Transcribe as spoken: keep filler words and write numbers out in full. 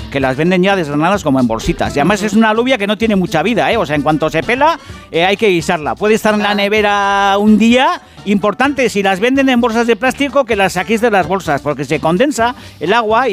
que las venden ya desgranadas como en bolsitas. Y además es una alubia que no tiene mucha vida, ¿eh? O sea, en cuanto se pela, eh, hay que guisarla. Puede estar en la nevera un día. Importante, si las venden en bolsas de plástico, que las saquéis de las bolsas, porque se condensa el agua y